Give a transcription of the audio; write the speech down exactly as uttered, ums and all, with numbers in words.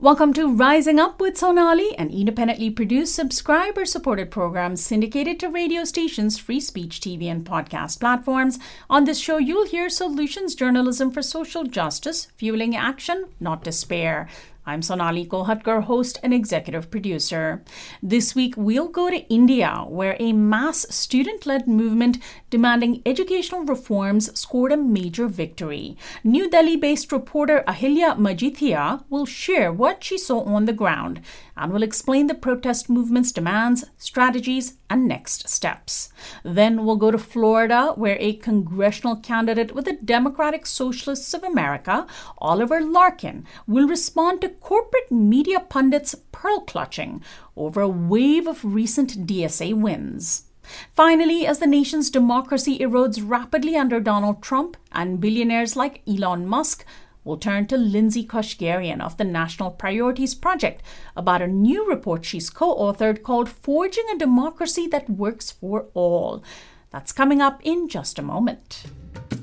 Welcome to Rising Up with Sonali, an independently produced, subscriber-supported program syndicated to radio stations, free speech, T V, and podcast platforms. On this show, you'll hear solutions journalism for social justice, fueling action, not despair. I'm Sonali Kolhatkar, host and executive producer. This week, we'll go to India, where a mass student-led movement demanding educational reforms scored a major victory. New Delhi-based reporter Ahilya Majithia will share what she saw on the ground and will explain the protest movement's demands, strategies, and next steps. Then we'll go to Florida, where a congressional candidate with the Democratic Socialists of America, Oliver Larkin, will respond to corporate media pundits' pearl clutching over a wave of recent D S A wins. Finally, as the nation's democracy erodes rapidly under Donald Trump and billionaires like Elon Musk, we'll turn to Lindsay Kashgarian of the National Priorities Project about a new report she's co-authored called Forging a Democracy That Works for All. That's coming up in just a moment.